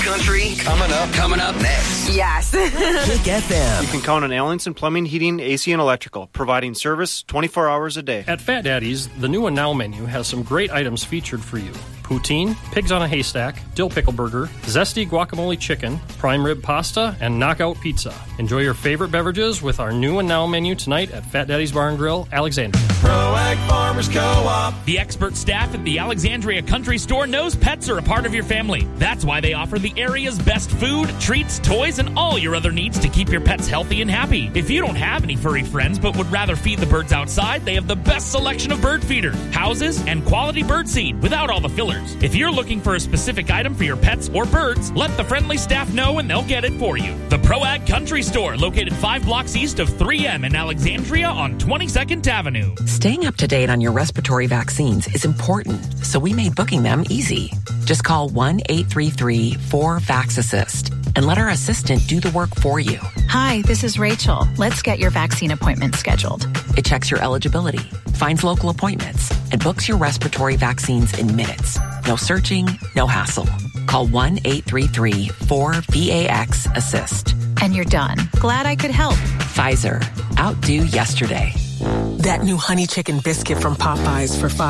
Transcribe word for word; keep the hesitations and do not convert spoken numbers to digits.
Country coming up. Coming up next. Yes. Kick F M. You can count on Allenson Plumbing, Heating, A C, and Electrical, providing service twenty-four hours a day. At Fat Daddy's, the new and now menu has some great items featured for you. Poutine, pigs on a haystack, dill pickle burger, zesty guacamole chicken, prime rib pasta, and knockout pizza. Enjoy your favorite beverages with our new and now menu tonight at Fat Daddy's Bar and Grill, Alexandria. Pro Ag Farmers Co-op. The expert staff at the Alexandria Country Store knows pets are a part of your family. That's why they offer the area's best food, treats, toys, and all your other needs to keep your pets healthy and happy. If you don't have any furry friends but would rather feed the birds outside, they have the best selection of bird feeders, houses, and quality bird seed without all the fillers. If you're looking for a specific item for your pets or birds, let the friendly staff know and they'll get it for you. The Pro Ag Country Store, located five blocks east of three M in Alexandria on twenty-second Avenue. Staying up to date on your respiratory vaccines is important, so we made booking them easy. Just call one eight three three four vax assist and let our assistant do the work for you. Hi, this is Rachel. Let's get your vaccine appointment scheduled. It checks your eligibility, finds local appointments, and books your respiratory vaccines in minutes. No searching, no hassle. Call one eight three three four V A X assist. And you're done. Glad I could help. Pfizer. Outdo yesterday. That new honey chicken biscuit from Popeyes for five